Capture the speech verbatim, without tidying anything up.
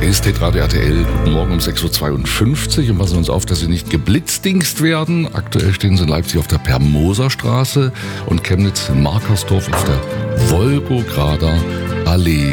Hier ist Hitradio R T L, guten Morgen um sechs Uhr zweiundfünfzig und passen wir uns auf, dass Sie nicht geblitzdingst werden. Aktuell stehen Sie in Leipzig auf der Permoserstraße und Chemnitz in Markersdorf auf der Wolgograder Allee.